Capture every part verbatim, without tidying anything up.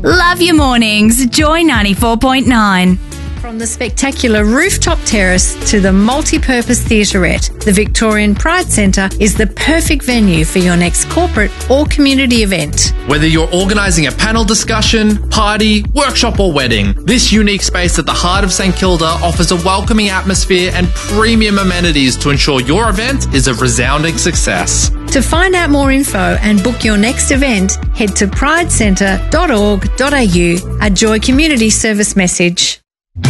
Love your mornings. Joy ninety-four point nine. From the spectacular rooftop terrace to the multi-purpose theatrette, the Victorian Pride Centre is the perfect venue for your next corporate or community event. Whether you're organising a panel discussion, party, workshop or wedding, this unique space at the heart of St Kilda offers a welcoming atmosphere and premium amenities to ensure your event is a resounding success. To find out more info and book your next event, head to pride centre dot org dot a u, a Joy Community Service message.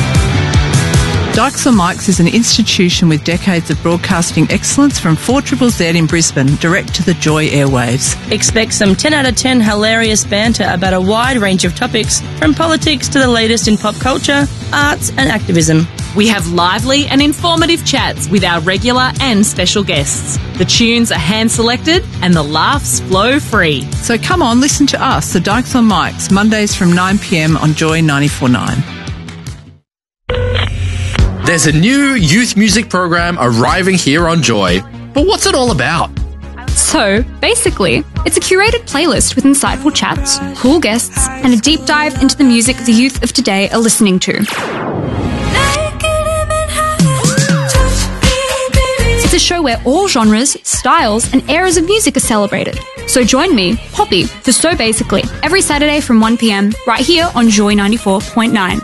Dykes on Mics is an institution with decades of broadcasting excellence from four Z Z in Brisbane, direct to the Joy airwaves. Expect some ten out of ten hilarious banter about a wide range of topics, from politics to the latest in pop culture, arts and activism. We have lively and informative chats with our regular and special guests. The tunes are hand-selected and the laughs flow free. So come on, listen to us, the Dykes on Mics, Mondays from nine p m on Joy ninety-four point nine. There's a new youth music program arriving here on Joy. But what's it all about? So, basically, it's a curated playlist with insightful chats, cool guests, and a deep dive into the music the youth of today are listening to. It's a show where all genres, styles, and eras of music are celebrated. So join me, Poppy, for So Basically, every Saturday from one p m, right here on Joy ninety-four point nine.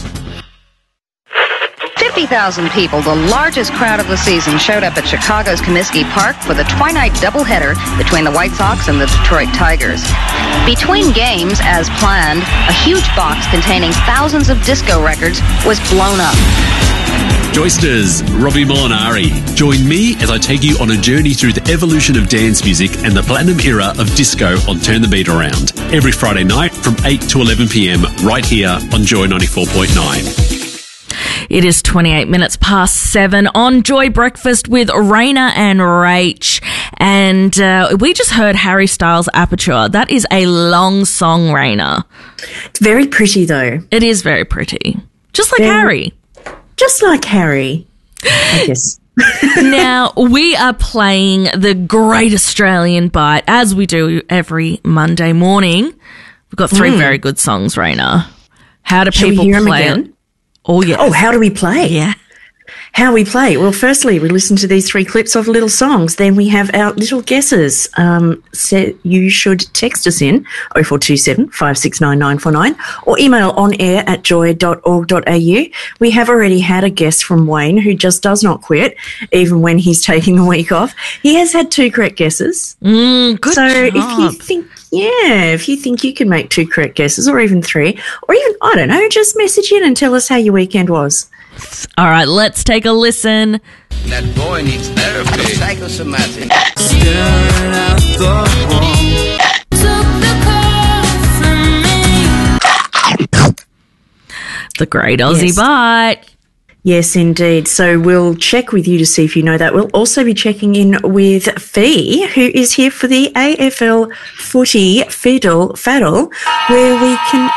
fifty thousand people, the largest crowd of the season, showed up at Chicago's Comiskey Park for the twilight doubleheader between the White Sox and the Detroit Tigers. Between games, as planned, a huge box containing thousands of disco records was blown up. Joysters, Robbie Molinari. Join me as I take you on a journey through the evolution of dance music and the platinum era of disco on Turn the Beat Around. Every Friday night from eight to eleven p m right here on Joy ninety-four point nine. It is twenty-eight minutes past seven on Joy Breakfast with Raina and Rach. And uh, we just heard Harry Styles' Aperture. That is a long song, Raina. It's very pretty, though. It is very pretty. Just like very, Harry. Just like Harry, I guess. Now, we are playing the Great Australian Bite, as we do every Monday morning. We've got three mm. very good songs, Raina. How do Shall people we hear play them again? it? Oh, yes. Oh, how do we play? Yeah. How we play? Well, firstly, we listen to these three clips of little songs. Then we have our little guesses. Um, so you should text us in oh four two seven, five six nine, nine four nine or email on air at joy dot org dot a u. We have already had a guest from Wayne who just does not quit, even when he's taking a week off. He has had two correct guesses. Mm, good so job. if you think, yeah, if you think you can make two correct guesses or even three, or even, I don't know, just message in and tell us how your weekend was. All right, let's take a listen. That boy needs therapy. Psychosomatic. Staring at the wall. The Great Aussie Yes. Bite. Yes, indeed. So we'll check with you to see if you know that. We'll also be checking in with Fee, who is here for the A F L Footy Fiddle Faddle, where we can...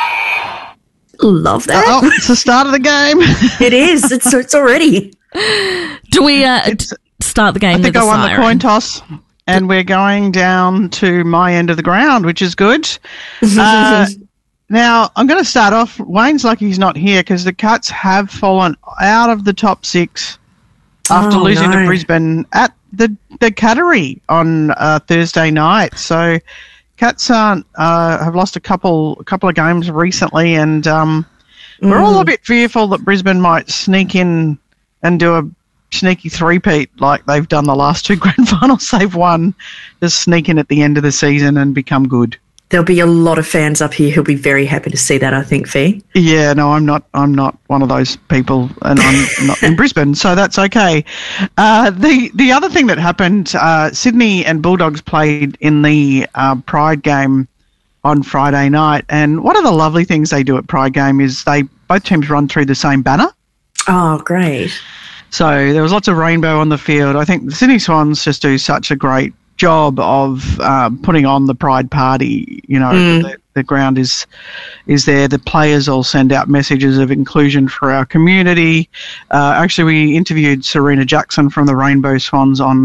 Love that. Oh, it's the start of the game. It is. It's it's already. Do we uh, t- start the game I think with a I won siren? the coin toss, and we're going down to my end of the ground, which is good. Uh, now, I'm going to start off. Wayne's lucky he's not here because the Cats have fallen out of the top six after Oh, losing no. to Brisbane at the, the Cattery on uh, Thursday night. So Cats aren't, uh, have lost a couple a couple of games recently, and um, mm. we're all a bit fearful that Brisbane might sneak in and do a sneaky three-peat like they've done the last two grand finals they've won, just sneak in at the end of the season and become good. There'll be a lot of fans up here who'll be very happy to see that, I think, Fee. Yeah, no, I'm not. I'm not one of those people, and I'm not in Brisbane, so that's okay. Uh, the the other thing that happened, uh, Sydney and Bulldogs played in the uh, Pride game on Friday night, and one of the lovely things they do at Pride game is they both teams run through the same banner. Oh, great! So there was lots of rainbow on the field. I think the Sydney Swans just do such a great job of um, putting on the Pride party. You know, mm. the, the ground is is there. The players all send out messages of inclusion for our community. Uh, actually, we interviewed Serena Jackson from the Rainbow Swans on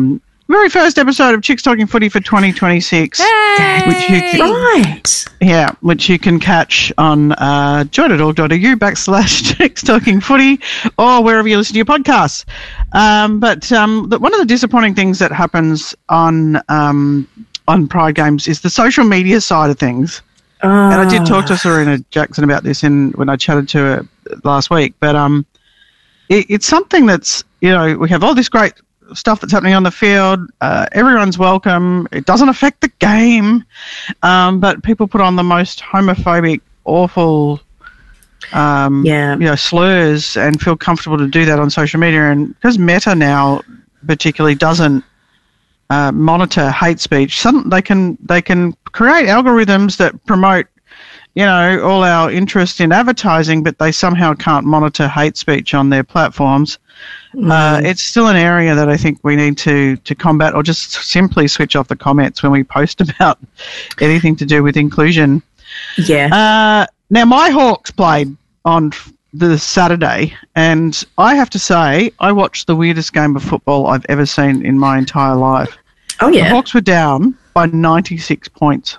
very first episode of Chicks Talking Footy for twenty twenty-six. Hey! Which you can, Right. Yeah, which you can catch on uh, joy dot org dot a u backslash Chicks Talking Footy or wherever you listen to your podcasts. Um, but um, the, one of the disappointing things that happens on um, on Pride Games is the social media side of things. Uh, and I did talk to Serena Jackson about this in when I chatted to her last week. But um, it, it's something that's, you know, we have all this great stuff that's happening on the field. Uh, everyone's welcome. It doesn't affect the game. Um, but people put on the most homophobic, awful, um, yeah. you know, slurs and feel comfortable to do that on social media. And because Meta now particularly doesn't uh, monitor hate speech, some they can they can create algorithms that promote, you know, all our interest in advertising, but they somehow can't monitor hate speech on their platforms. Mm. Uh, it's still an area that I think we need to, to combat, or just simply switch off the comments when we post about anything to do with inclusion. Yeah. Uh, now, my Hawks played on the Saturday, and I have to say, I watched the weirdest game of football I've ever seen in my entire life. Oh, yeah. The Hawks were down by ninety-six points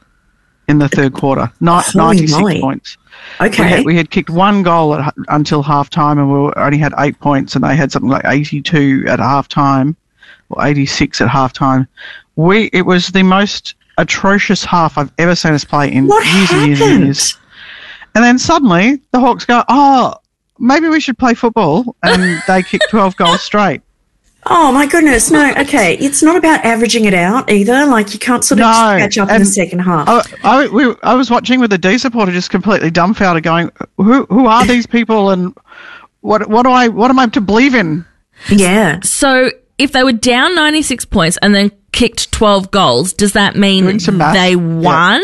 in the third quarter. Not Holy ninety-six moly. points. Okay. We had, we had kicked one goal at, until half time, and we were, only had eight points, and they had something like eighty-two at half time, or eighty-six at half time. We, it was the most atrocious half I've ever seen us play in What years and years and years. And then suddenly the Hawks go, oh, maybe we should play football, and they kicked twelve goals straight. Oh, my goodness. No, okay. It's not about averaging it out either. Like, you can't sort of No, just catch up in and the second half. I, I, we, I was watching with a D supporter just completely dumbfounded going, who who are these people, and what what do I what am I to believe in? Yeah. So if they were down ninety-six points and then kicked twelve goals, does that mean Doing some math. they won?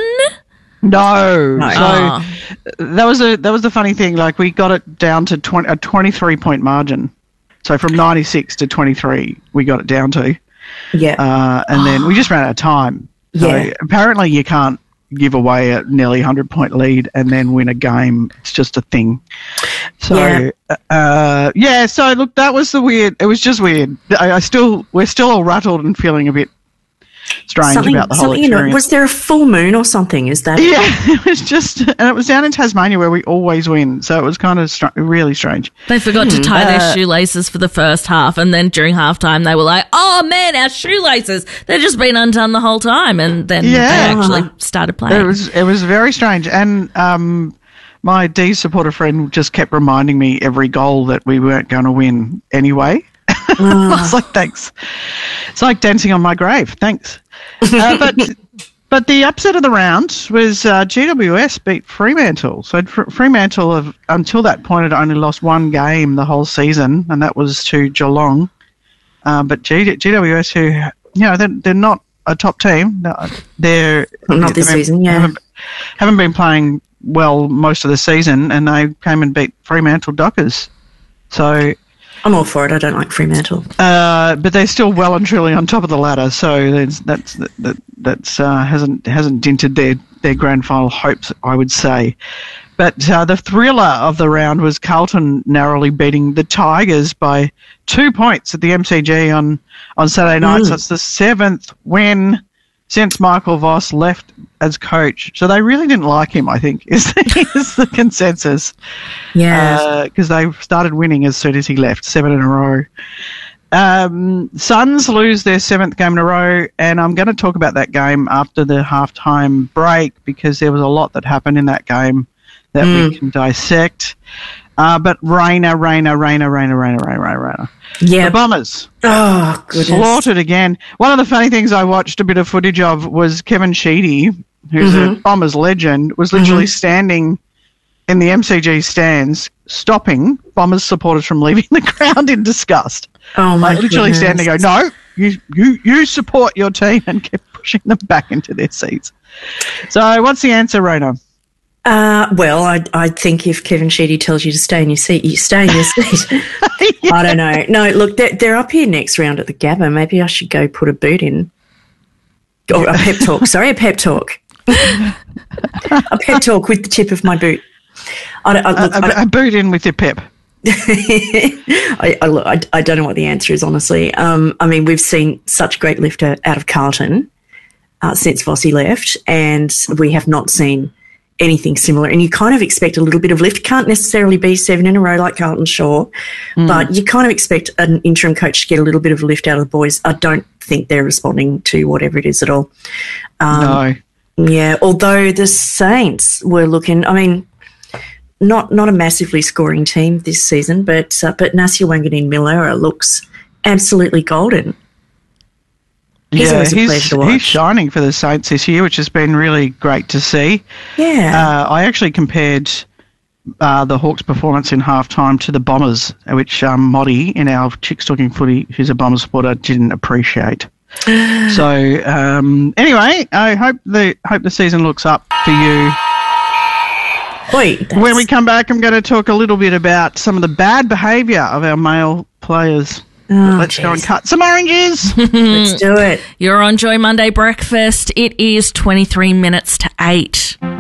No. No. So Oh. that was a that was the funny thing. Like, we got it down to twenty, a twenty-three point margin. So from ninety-six to twenty-three, we got it down to. Yeah. Uh, and then we just ran out of time. So Yeah. apparently you can't give away a nearly one hundred point lead and then win a game. It's just a thing. So, Yeah. uh, yeah, so look, that was the weird, it was just weird. I, I still, we're still all rattled and feeling a bit strange something, about the whole something, you know, experience. was there a full moon or something? Is that Yeah, it was just, and it was down in Tasmania where we always win, so it was kind of str- really strange. They forgot to tie their Uh, shoelaces for the first half, and then during halftime they were like, oh man, our shoelaces, they've just been undone the whole time, and then Yeah. they actually started playing. It was it was very strange, and um, my D supporter friend just kept reminding me every goal that we weren't going to win anyway. I was like, thanks. It's like dancing on my grave. Thanks. Uh, but but the upset of the round was uh, G W S beat Fremantle. So Fr- Fremantle have until that point had only lost one game the whole season, and that was to Geelong. Uh, but G- GWS, who you know, they're, they're not a top team. No, They're Not this they've been- season, yeah. Haven't, haven't been playing well most of the season, and they came and beat Fremantle Dockers. So. I'm all for it. I don't like Fremantle. Uh, but they're still well and truly on top of the ladder, so that's that's that, that that's uh, hasn't hasn't dented their, their grand final hopes, I would say. But uh, the thriller of the round was Carlton narrowly beating the Tigers by two points at the M C G on, on Saturday night. Mm. So it's the seventh win since Michael Voss left as coach. So they really didn't like him, I think, is the, is the consensus. Yeah. Because they started winning as soon as he left, seven in a row. Um, Suns lose their seventh game in a row, and I'm going to talk about that game after the halftime break because there was a lot that happened in that game that Mm. we can dissect. Uh, but Rainer, Rainer, Rainer, Rainer, Rainer, Rainer, Rainer, Rainer. Yeah. The Bombers. Oh, goodness. Slaughtered again. One of the funny things I watched a bit of footage of was Kevin Sheedy, who's a Mhm. Bombers legend, was literally Mhm. standing in the M C G stands, stopping Bombers supporters from leaving the ground in disgust. Oh, my Like, literally goodness. standing there, go, no, you, you, you support your team, and kept pushing them back into their seats. So what's the answer, Rona? Uh, well, I I think if Kevin Sheedy tells you to stay in your seat, you stay in your seat. I don't know. No, look, they're, they're up here next round at the Gabba. Maybe I should go put a boot in. Or a pep talk. Sorry, a pep talk. a pep talk with the tip of my boot. I don't, I, look, a, I a, a boot in with your pep. I, I, look, I, I don't know what the answer is, honestly. Um, I mean, we've seen such great lift out of Carlton uh, since Vossi left, and we have not seen anything similar. And you kind of expect a little bit of lift. Can't necessarily be seven in a row like Carlton, sure, mm. but you kind of expect an interim coach to get a little bit of a lift out of the boys. I don't think they're responding to whatever it is at all. Um, no. Yeah, although the Saints were looking, I mean, Not not a massively scoring team this season, but uh, but Nasir Wanganeen-Milera looks absolutely golden. He's yeah, always a he's, pleasure to watch. He's shining for the Saints this year, which has been really great to see. Yeah. Uh, I actually compared uh, the Hawks' performance in halftime to the Bombers, which um, Motty, in our Chicks Talking Footy, who's a Bombers supporter, didn't appreciate. so um, anyway, I hope the hope the season looks up for you. Wait, when we come back, I'm going to talk a little bit about some of the bad behaviour of our male players. Oh, Let's geez. go and cut some oranges. Let's do it. You're on Joy Monday Breakfast. It is twenty-three minutes to eight.